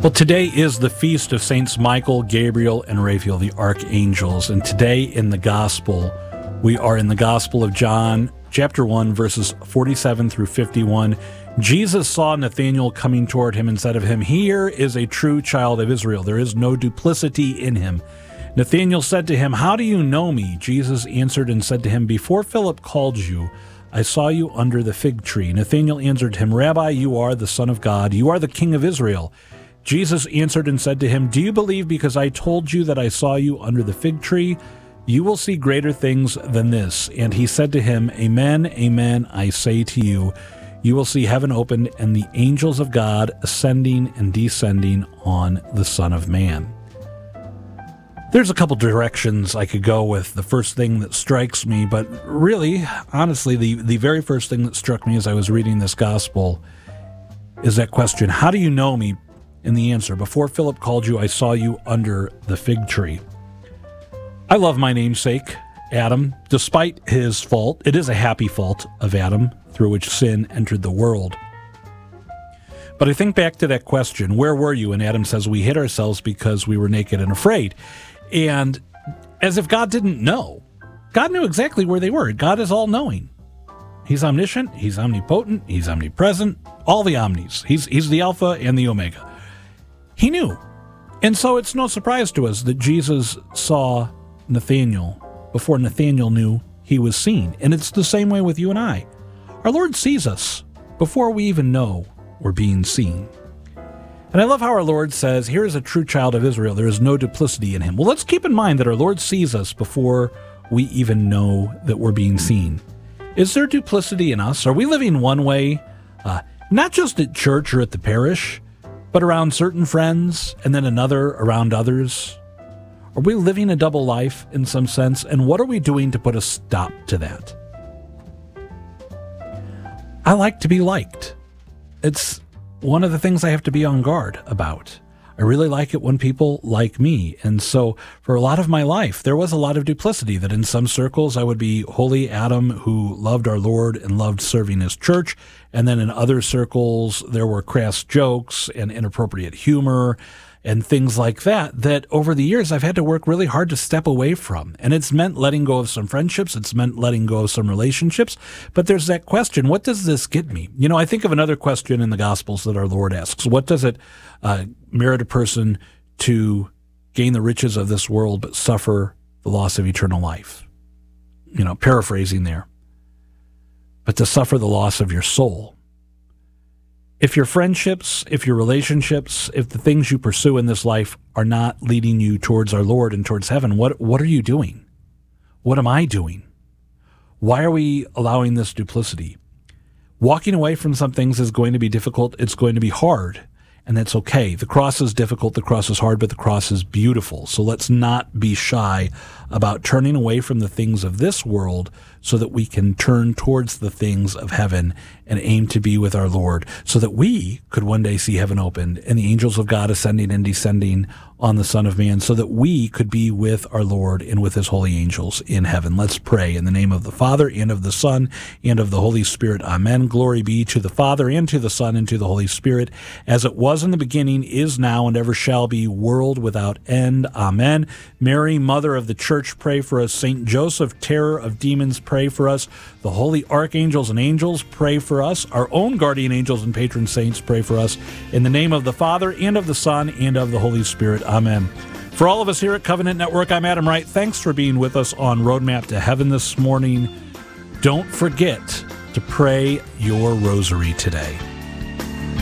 Well, today is the feast of Saints Michael, Gabriel, and Raphael, the archangels. And today in the gospel, we are in the Gospel of John, chapter 1, verses 47 through 51. Jesus saw Nathanael coming toward him and said of him, "Here is a true child of Israel. There is no duplicity in him." Nathanael said to him, "How do you know me?" Jesus answered and said to him, "Before Philip called you, I saw you under the fig tree." Nathanael answered him, "Rabbi, you are the Son of God. You are the King of Israel." Jesus answered and said to him, "Do you believe because I told you that I saw you under the fig tree? You will see greater things than this." And he said to him, "Amen, amen, I say to you, you will see heaven opened and the angels of God ascending and descending on the Son of Man." There's a couple directions I could go with the first thing that strikes me, but really, honestly, the very first thing that struck me as I was reading this gospel is that question, how do you know me? And the answer, before Philip called you, I saw you under the fig tree. I love my namesake, Adam, despite his fault. It is a happy fault of Adam, through which sin entered the world. But I think back to that question, where were you? And Adam says, we hid ourselves because we were naked and afraid. And as if God didn't know. God knew exactly where they were. God is all-knowing. He's omniscient, he's omnipotent, he's omnipresent, all the omnis. He's the Alpha and the Omega. He knew. And so it's no surprise to us that Jesus saw Nathanael before Nathanael knew he was seen. And it's the same way with you and I. Our Lord sees us before we even know we're being seen. And I love how our Lord says, here is a true child of Israel. There is no duplicity in him. Well, let's keep in mind that our Lord sees us before we even know that we're being seen. Is there duplicity in us? Are we living one way, not just at church or at the parish, but around certain friends and then another around others? Are we living a double life in some sense? And what are we doing to put a stop to that? I like to be liked. It's one of the things I have to be on guard about. I really like it when people like me. And so for a lot of my life, there was a lot of duplicity that in some circles I would be holy Adam who loved our Lord and loved serving his church. And then in other circles, there were crass jokes and inappropriate humor and things like that, that over the years I've had to work really hard to step away from. And it's meant letting go of some friendships. It's meant letting go of some relationships. But there's that question, what does this get me? You know, I think of another question in the Gospels that our Lord asks. What does it merit a person to gain the riches of this world but suffer the loss of eternal life? You know, paraphrasing there. But to suffer the loss of your soul. If your friendships, if your relationships, if the things you pursue in this life are not leading you towards our Lord and towards heaven, what are you doing? What am I doing? Why are we allowing this duplicity? Walking away from some things is going to be difficult. It's going to be hard, and that's okay. The cross is difficult, the cross is hard, but the cross is beautiful. So let's not be shy about turning away from the things of this world so that we can turn towards the things of heaven and aim to be with our Lord, so that we could one day see heaven opened and the angels of God ascending and descending on the Son of Man, so that we could be with our Lord and with his holy angels in heaven. Let's pray in the name of the Father and of the Son and of the Holy Spirit. Amen. Glory be to the Father and to the Son and to the Holy Spirit, as it was in the beginning, is now, and ever shall be, world without end. Amen. Mary, Mother of the Church, pray for us. Saint Joseph, terror of demons, pray for us. The holy archangels and angels, pray for us. Our own guardian angels and patron saints, pray for us. In the name of the Father and of the Son and of the Holy Spirit. Amen. For all of us here at Covenant Network, I'm Adam Wright. Thanks for being with us on Roadmap to Heaven this morning. Don't forget to pray your rosary today.